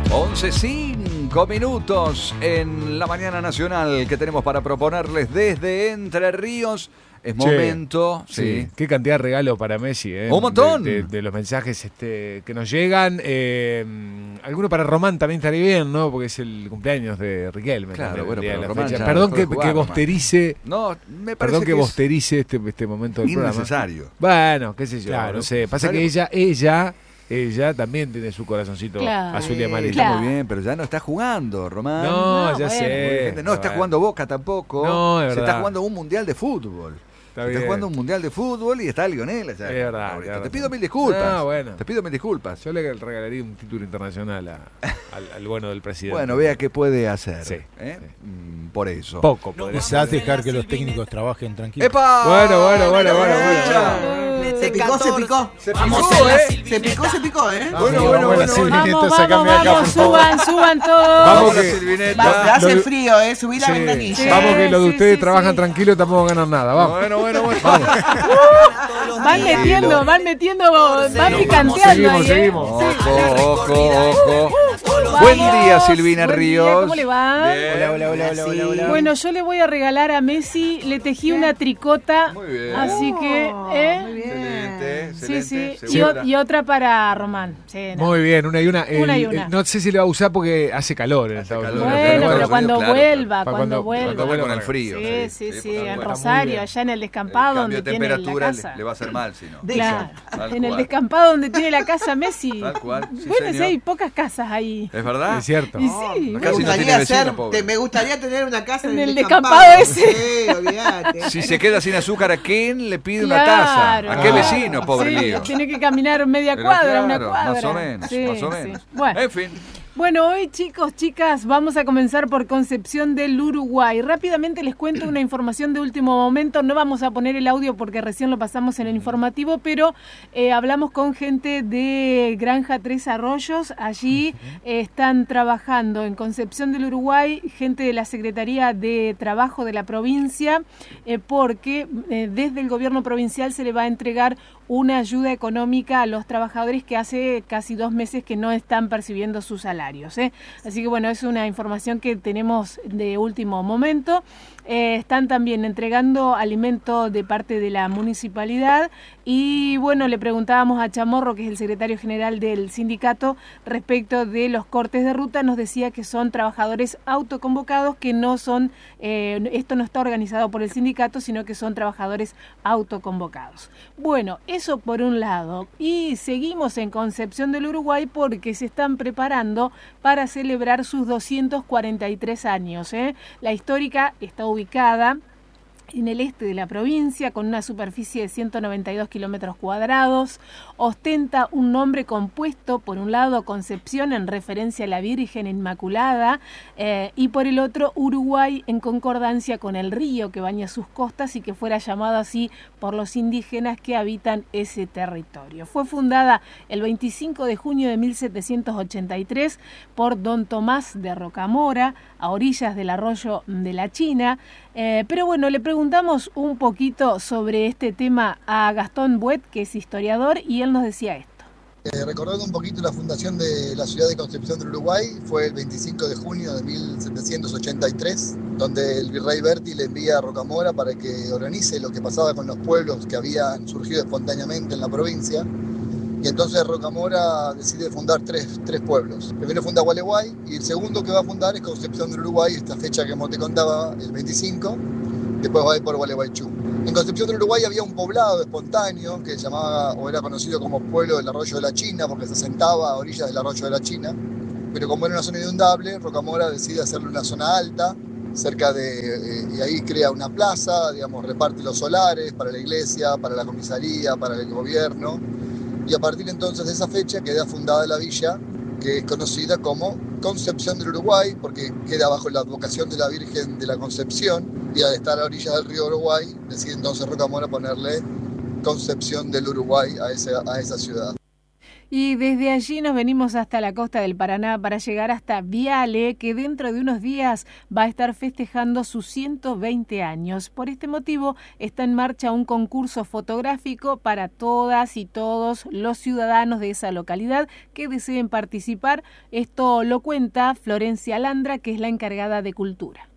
11:05 minutos en la mañana nacional que tenemos para proponerles desde Entre Ríos. Es momento. Sí. Qué cantidad de regalos para Messi, Un montón. De los mensajes que nos llegan. Alguno para Román también estaría bien, ¿no? Porque es el cumpleaños de Riquelme. Claro, bueno, pero Román ya perdón dejó de jugar, que bosterice. No, me parece Perdón que es bosterice este momento del programa. innecesario. Bueno, qué sé yo, Claro, no sé. Pasa que ella también tiene su corazoncito azul y amarillo. Está muy bien, pero ya no está jugando, Román. No, ya sé. No está jugando Boca tampoco. No, es Se verdad. está jugando un mundial de fútbol. Está jugando un mundial de fútbol y está Lionel allá. Es verdad. Te pido mil disculpas. No, bueno. Te pido mil disculpas. Yo le regalaría un título internacional al bueno del presidente. Bueno, vea qué puede hacer. Sí. Por eso. Poco. No necesitas dejar que los técnicos trabajen tranquilos. ¡Epa! Bueno. Se picó. Se picó, Se picó. Bueno. Suban todos. Vamos que Silvineta. Hace frío, subí la ventanilla. Sí. Vamos que los de ustedes sí, trabajan sí. tranquilos, tampoco ganan nada. Vamos. Bueno. Vamos. Van picanteando. Seguimos. Ojo. Vamos. Buen día, Silvina Buen día, Ríos. ¿cómo le va? Bien. Bueno, yo le voy a regalar a Messi, le tejí una tricota. Muy bien. Así que, Excelente. Sí. Y otra para Román. Sí, no. Muy bien, una y una. Una y una. No sé si le va a usar porque hace calor en Estados calor. Unidos. Bueno, pero Claro, cuando claro. vuelva, Para cuando cuando vuelva. Con el frío. Sí, porque en está Rosario, bien. allá en el El descampado cambio donde de tiene la temperatura casa. le va a hacer mal, si no. Claro, Tal en el cual. descampado donde tiene la casa Messi. Tal cual, sí, Bueno, sí, señor. hay pocas casas ahí. ¿Es verdad? Es cierto. Y sí, Casi no tiene vecino, pobre. Me gustaría tener una casa En en el descampado descampado ese. Sí, olvídate. Si se queda sin azúcar, ¿a quién le pide una Claro. taza? ¿A qué vecino, pobre Sí, lío? tiene que caminar media Pero cuadra, una claro, cuadra. más o menos. Sí. Bueno. En fin. Bueno, hoy chicos, chicas, vamos a comenzar por Concepción del Uruguay. Rápidamente les cuento una información de último momento. No vamos a poner el audio porque recién lo pasamos en el informativo, pero hablamos con gente de Granja Tres Arroyos. Allí están trabajando en Concepción del Uruguay, gente de la Secretaría de Trabajo de la provincia, porque desde el gobierno provincial se le va a entregar una ayuda económica a los trabajadores que hace casi 2 meses que no están percibiendo sus salarios. Así que bueno, es una información que tenemos de último momento. Están también entregando alimento de parte de la municipalidad y bueno, le preguntábamos a Chamorro, que es el secretario general del sindicato, respecto de los cortes de ruta. Nos decía que son trabajadores autoconvocados, que no son, esto no está organizado por el sindicato, sino que son trabajadores autoconvocados. Bueno, eso por un lado. Y seguimos en Concepción del Uruguay porque se están preparando para celebrar sus 243 años. La histórica está ubicada en el este de la provincia, con una superficie de 192 kilómetros cuadrados, ostenta un nombre compuesto, por un lado Concepción, en referencia a la Virgen Inmaculada, y por el otro Uruguay, en concordancia con el río que baña sus costas y que fuera llamado así por los indígenas que habitan ese territorio. Fue fundada el 25 de junio de 1783 por don Tomás de Rocamora, a orillas del arroyo de la China, pero bueno, le preguntamos un poquito sobre este tema a Gastón Buet, que es historiador, y él nos decía esto. Recordando un poquito la fundación de la ciudad de Concepción del Uruguay, fue el 25 de junio de 1783, donde el virrey Berti le envía a Rocamora para que organice lo que pasaba con los pueblos que habían surgido espontáneamente en la provincia. Y entonces Rocamora decide fundar tres pueblos. Primero funda Gualeguay y el segundo que va a fundar es Concepción del Uruguay, esta fecha que como te contaba, el 25, después va a ir por Gualeguaychú. En Concepción del Uruguay había un poblado espontáneo que se llamaba, o era conocido como Pueblo del Arroyo de la China, porque se asentaba a orillas del Arroyo de la China, pero como era una zona inundable, Rocamora decide hacerle una zona alta, cerca de, y ahí crea una plaza, digamos, reparte los solares para la iglesia, para la comisaría, para el gobierno. Y a partir entonces de esa fecha queda fundada la villa, que es conocida como Concepción del Uruguay, porque queda bajo la advocación de la Virgen de la Concepción, y al estar a orillas del río Uruguay, decide entonces Rocamora ponerle Concepción del Uruguay a esa ciudad. Y desde allí nos venimos hasta la costa del Paraná para llegar hasta Viale, que dentro de unos días va a estar festejando sus 120 años. Por este motivo está en marcha un concurso fotográfico para todas y todos los ciudadanos de esa localidad que deseen participar. Esto lo cuenta Florencia Landra, que es la encargada de Cultura.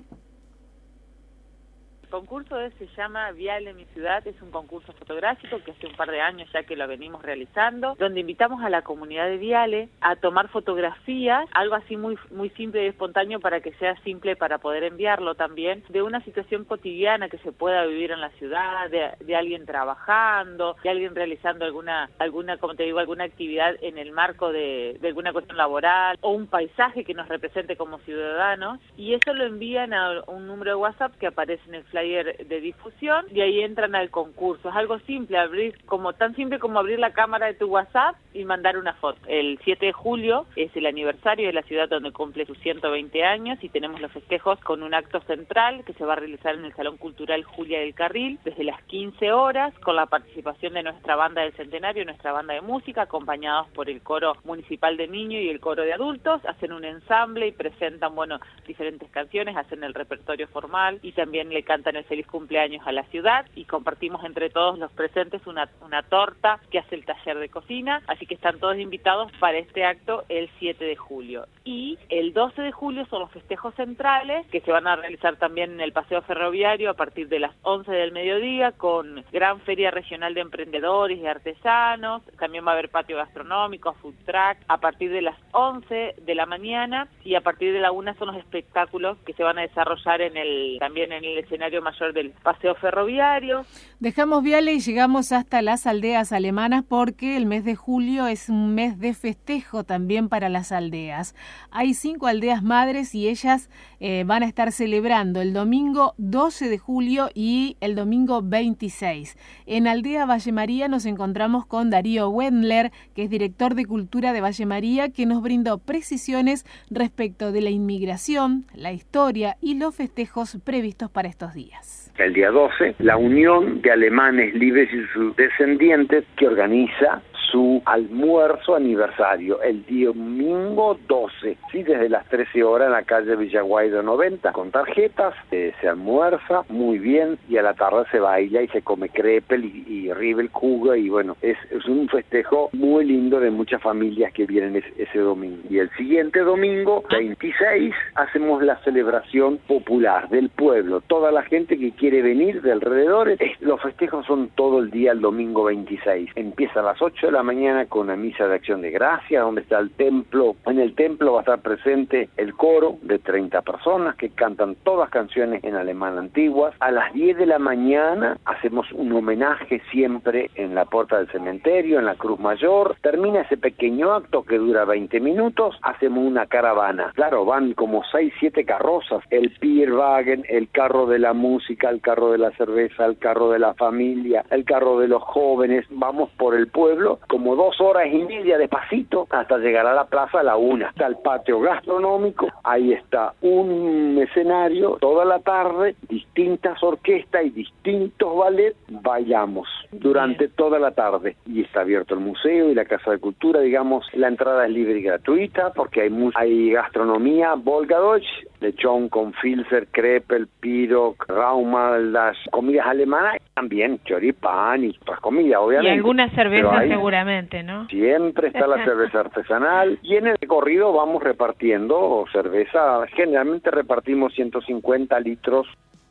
El concurso se llama Viale mi ciudad, es un concurso fotográfico que hace un par de años ya que lo venimos realizando, donde invitamos a la comunidad de Viale a tomar fotografías, algo así muy simple y espontáneo para que sea simple para poder enviarlo también, de una situación cotidiana que se pueda vivir en la ciudad, de alguien trabajando, de alguien realizando alguna, como te digo, alguna actividad en el marco de alguna cuestión laboral, o un paisaje que nos represente como ciudadanos, y eso lo envían a un número de WhatsApp que aparece en el flyer de difusión, y ahí entran al concurso. Es algo simple, tan simple como abrir la cámara de tu WhatsApp y mandar una foto. El 7 de julio es el aniversario de la ciudad donde cumple sus 120 años y tenemos los festejos con un acto central que se va a realizar en el Salón Cultural Julia del Carril desde las 15 horas con la participación de nuestra banda del Centenario, nuestra banda de música, acompañados por el coro municipal de niños y el coro de adultos. Hacen un ensamble y presentan, diferentes canciones, hacen el repertorio formal y también le cantan el feliz cumpleaños a la ciudad, y compartimos entre todos los presentes una torta que hace el taller de cocina, así que están todos invitados para este acto el 7 de julio. Y el 12 de julio son los festejos centrales, que se van a realizar también en el Paseo Ferroviario a partir de las 11 del mediodía, con gran feria regional de emprendedores y artesanos. También va a haber patio gastronómico, food truck, a partir de las 11 de la mañana, y a partir de la 1 son los espectáculos que se van a desarrollar también en el escenario mayor del Paseo Ferroviario. Dejamos Viale y llegamos hasta las aldeas alemanas, porque el mes de julio es un mes de festejo también para las aldeas. Hay 5 aldeas madres y ellas van a estar celebrando el domingo 12 de julio y el domingo 26. En Aldea Valle María nos encontramos con Darío Wendler, que es director de Cultura de Valle María, que nos brindó precisiones respecto de la inmigración, la historia y los festejos previstos para estos días. El día 12, la Unión de Alemanes Libres y sus descendientes, que organiza su almuerzo aniversario el domingo 12, sí, desde las 13 horas en la calle Villaguaydo 90, con tarjetas, se almuerza muy bien y a la tarde se baila y se come crepel y Riebelkuchen, y es un festejo muy lindo de muchas familias que vienen ese domingo. Y el siguiente domingo, 26, hacemos la celebración popular del pueblo, toda la gente que quiere venir de alrededor. Los festejos son todo el día el domingo 26, empieza a las 8 de la mañana con una misa de acción de gracias, donde está el templo. En el templo va a estar presente el coro de 30 personas que cantan todas canciones en alemán antiguas. A las 10 de la mañana hacemos un homenaje siempre en la puerta del cementerio, en la Cruz Mayor. Termina ese pequeño acto que dura 20 minutos, hacemos una caravana. Claro, van como 6, 7 carrozas, el Pierwagen, el carro de la música, el carro de la cerveza, el carro de la familia, el carro de los jóvenes. Vamos por el pueblo como 2 horas y media despacito hasta llegar a la plaza a la 1. Está el patio gastronómico, ahí está un escenario toda la tarde, distintas orquestas y distintos ballets, bailamos durante toda la tarde, y está abierto el museo y la Casa de Cultura. La entrada es libre y gratuita porque hay gastronomía, Volgadeutsch, lechón con Filzer, Krepel, Pirog, Raumal, las comidas alemanas, también choripán y otras comidas, obviamente. Y alguna cerveza seguramente, ¿no? Siempre está la cerveza artesanal, y en el recorrido vamos repartiendo cerveza. Generalmente repartimos 150 litros.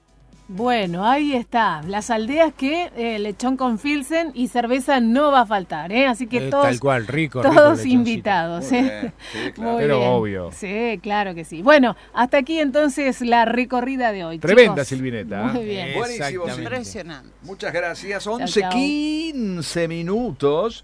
Bueno, ahí está. Las aldeas que lechón con Filsen y cerveza no va a faltar, ¿eh? Así que todos, tal cual, rico, todos invitados. Muy bien, sí, claro. Muy Pero bien. obvio. Sí, claro que sí. Bueno, hasta aquí entonces la recorrida de hoy. Tremenda, chicos. Silvineta. Muy bien. Buenísimo, sí. Impresionante. Muchas gracias. Chau, 11:15 minutos.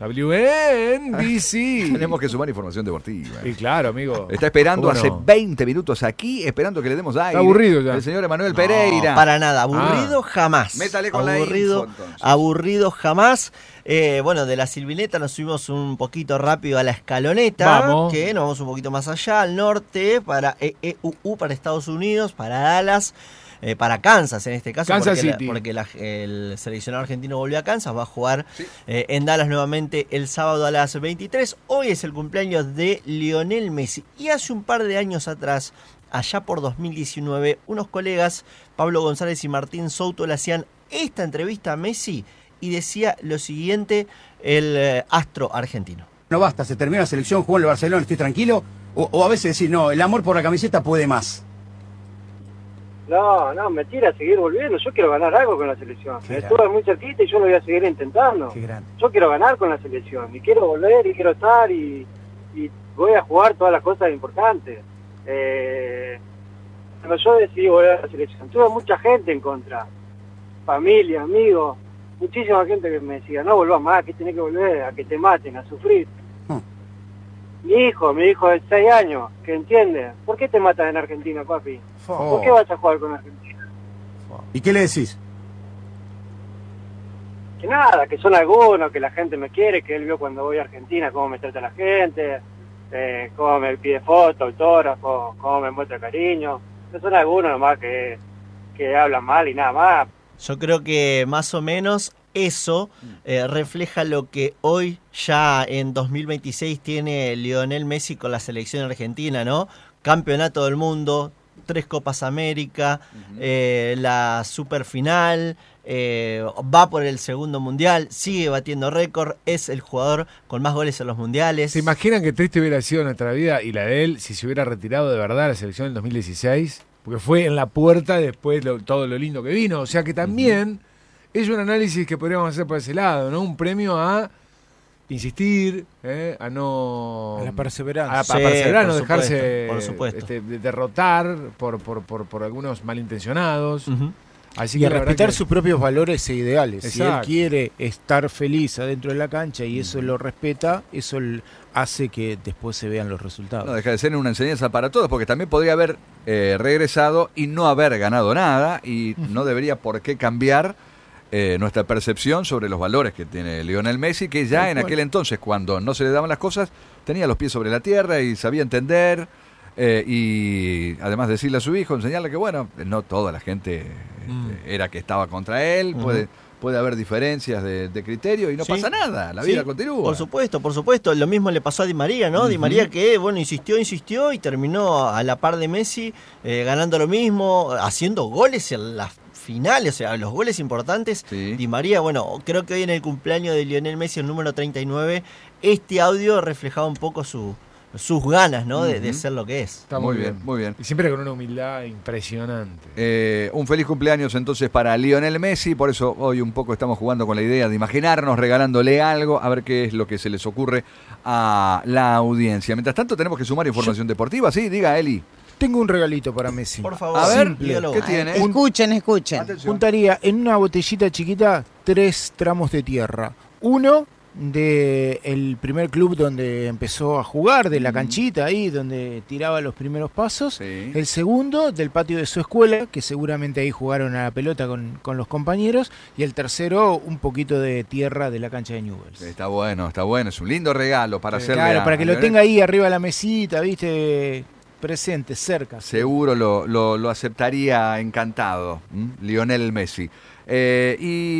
WNBC. Tenemos que sumar información deportiva. Y claro, amigo. Está esperando ¿Cómo hace no? 20 minutos aquí, esperando que le demos aire. Está aburrido ya. El señor Emanuel Pereira. Para nada, aburrido jamás. Métale con aburrido, la info, entonces. Aburrido jamás. Bueno, de la Silvineta nos subimos un poquito rápido a la Escaloneta, Vamos. que nos vamos un poquito más allá, al norte, para EEUU, para Estados Unidos, para Dallas. para Kansas en este caso, Kansas City. porque el seleccionado argentino volvió a Kansas, va a jugar en Dallas nuevamente el sábado a las 23. Hoy es el cumpleaños de Lionel Messi y hace un par de años atrás, allá por 2019, unos colegas, Pablo González y Martín Souto, le hacían esta entrevista a Messi y decía lo siguiente el astro argentino. No basta, se termina la selección, juego en el Barcelona, estoy tranquilo, o a veces decir, no, el amor por la camiseta puede más. No, mentira, seguir volviendo. Yo quiero ganar algo con la selección. Estuve muy cerquita y yo lo voy a seguir intentando. Yo quiero ganar con la selección y quiero volver y quiero estar y voy a jugar todas las cosas importantes. Cuando yo decidí volver a la selección, tuve mucha gente en contra, familia, amigos, muchísima gente que me decía, no volvás más, que tenés que volver, a que te maten, a sufrir. Mi hijo de 6 años, que entiende, ¿por qué te matan en Argentina, papi? ¿Por qué vas a jugar con Argentina? ¿Y qué le decís? Que nada, que son algunos, que la gente me quiere, que él vio cuando voy a Argentina cómo me trata la gente, cómo me pide fotos, autógrafos, cómo me muestra cariño. Que son algunos nomás que hablan mal y nada más. Yo creo que más o menos eso refleja lo que hoy ya en 2026 tiene Lionel Messi con la selección argentina, ¿no? Campeonato del mundo, 3 Copas América, la superfinal, va por el segundo mundial, sigue batiendo récord, es el jugador con más goles en los mundiales. ¿Se imaginan qué triste hubiera sido nuestra vida y la de él si se hubiera retirado de verdad de la selección en 2016? Porque fue en la puerta después todo lo lindo que vino. O sea que también es un análisis que podríamos hacer por ese lado, ¿no? Un premio a insistir, a no... A la perseverancia. A perseverar, no dejarse por supuesto. Derrotar por algunos malintencionados. Así y que a respetar que... sus propios valores e ideales. Exacto. Si él quiere estar feliz adentro de la cancha y eso lo respeta, eso hace que después se vean los resultados. No deja de ser una enseñanza para todos, porque también podría haber regresado y no haber ganado nada, y no debería por qué cambiar nuestra percepción sobre los valores que tiene Lionel Messi, que ya en aquel entonces, cuando no se le daban las cosas, tenía los pies sobre la tierra y sabía entender. Y además decirle a su hijo, enseñarle que bueno, no toda la gente era que estaba contra él, puede haber diferencias de criterio y no pasa nada, la vida continúa. Por supuesto, lo mismo le pasó a Di María, ¿no? Di María que, bueno, insistió y terminó a la par de Messi, ganando lo mismo, haciendo goles en las finales, o sea, los goles importantes. Di María, bueno, creo que hoy en el cumpleaños de Lionel Messi, el número 39, este audio reflejaba un poco sus ganas, ¿no? De ser lo que es. Está muy bien, muy bien. Y siempre con una humildad impresionante. Un feliz cumpleaños entonces para Lionel Messi, por eso hoy un poco estamos jugando con la idea de imaginarnos regalándole algo, a ver qué es lo que se les ocurre a la audiencia. Mientras tanto tenemos que sumar información deportiva, ¿sí? Diga, Eli. Tengo un regalito para Messi. Por favor, a ver, simple. ¿qué tiene? Escuchen. Atención. Juntaría en una botellita chiquita 3 tramos de tierra. Uno de el primer club donde empezó a jugar, de la canchita ahí, donde tiraba los primeros pasos. El segundo, del patio de su escuela, que seguramente ahí jugaron a la pelota con los compañeros. Y el tercero, un poquito de tierra de la cancha de Newell's. Está bueno, es un lindo regalo para hacerle claro, para que lo tenga ahí arriba de la mesita, ¿viste? Presente, cerca. Seguro lo aceptaría encantado, Lionel Messi. Y